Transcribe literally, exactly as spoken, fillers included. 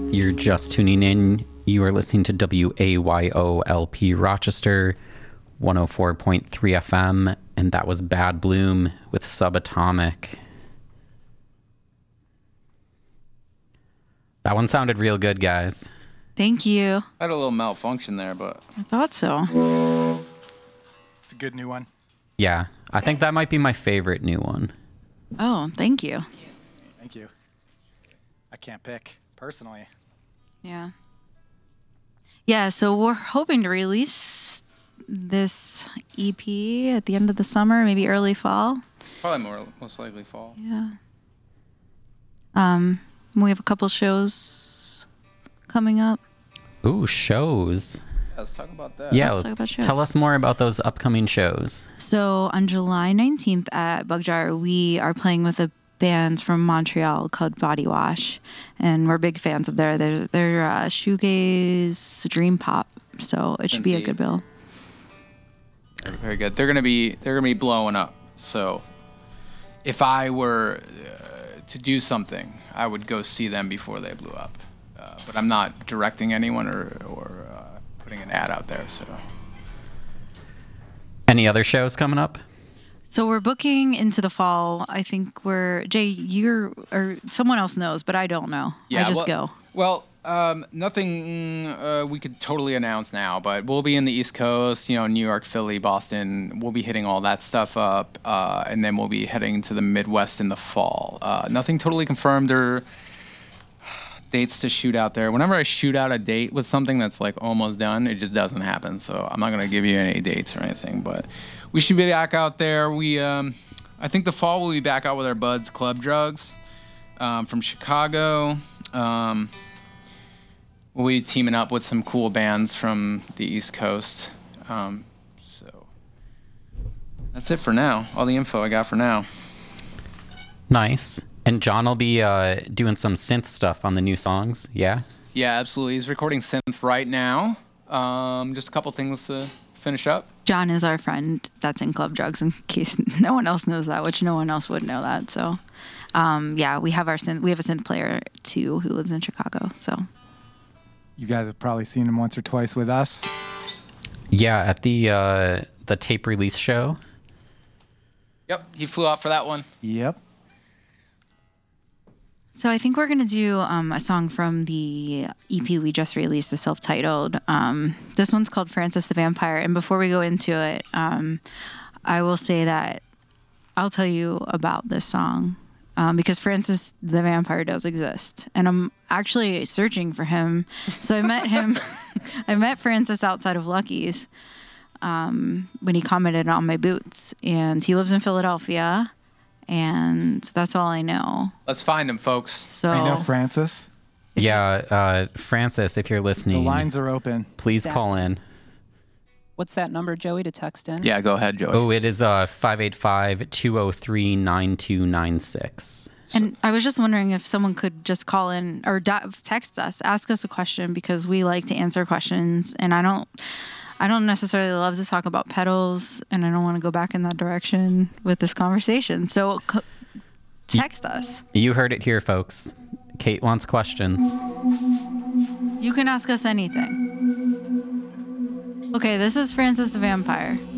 You're just tuning in. You are listening to W A Y O L P Rochester, one oh four point three F M, and that was Bad Bloom with Subatomic. That one sounded real good, guys. Thank you. I had a little malfunction there, but I thought so. It's a good new one. Yeah, I think that might be my favorite new one. Oh, thank you. Thank you. I can't pick, personally. Yeah. Yeah, so we're hoping to release this E P at the end of the summer, maybe early fall. probably more most likely fall. Yeah. Um, we have a couple shows coming up. Ooh, shows. Yeah, let's talk about that. Yeah, Let's talk about shows. tell us more about those upcoming shows. So on July nineteenth at Bug Jar, we are playing with a band from Montreal called Body Wash, and we're big fans of their they're, they're uh, shoegaze dream pop, so it should be a Indeed. good bill. Very good. They're gonna be they're gonna be blowing up. So if I were uh, to do something, I would go see them before they blew up. Uh, but I'm not directing anyone or or uh, putting an ad out there. So Any other shows coming up? So we're booking into the fall. I think we're Jay. You're or someone else knows, but I don't know. I just well, go. Well, um, nothing uh, we could totally announce now, but we'll be in the East Coast, you know, New York, Philly, Boston. We'll be hitting all that stuff up, uh, and then we'll be heading to the Midwest in the fall. Uh, nothing totally confirmed or dates to shoot out there. Whenever I shoot out a date with something that's like almost done, it just doesn't happen. So I'm not gonna give you any dates or anything, but we should be back out there. We, um, I think the fall we'll be back out with our buds, Club Drugs, um, from Chicago. Um, we'll be teaming up with some cool bands from the East Coast. Um, so that's it for now. All the info I got for now. Nice. And John will be uh, doing some synth stuff on the new songs, yeah? Yeah, absolutely. He's recording synth right now. Um, just a couple things to finish up. John is our friend that's in Club Drugs, in case no one else knows that, which no one else would know that. So, um, yeah, we have our synth. We have a synth player too who lives in Chicago. So, You guys have probably seen him once or twice with us. Yeah, at the uh, the tape release show. Yep, he flew out for that one. Yep. so I think we're gonna do um, a song from the E P we just released, the self-titled. Um, this one's called Francis the Vampire. And before we go into it, um, I will say that I'll tell you about this song. Um, because Francis the Vampire does exist, and I'm actually searching for him. So I met him. I met Francis outside of Lucky's um, when he commented on my boots, and he lives in Philadelphia, and that's all I know. Let's find him, folks. So I know Francis. Yeah, uh, Francis, if you're listening, The lines are open. please That- call in. What's that number, Joey, to text in? Yeah, go ahead, Joey. Oh, it is uh, five eight five, two oh three, nine two nine six. And I was just wondering if someone could just call in or do- text us, ask us a question, because we like to answer questions, and I don't. I don't necessarily love to talk about pedals, and I don't want to go back in that direction with this conversation. So c- text us. You heard it here, folks. Kate wants questions. You can ask us anything. Okay, this is Francis the Vampire.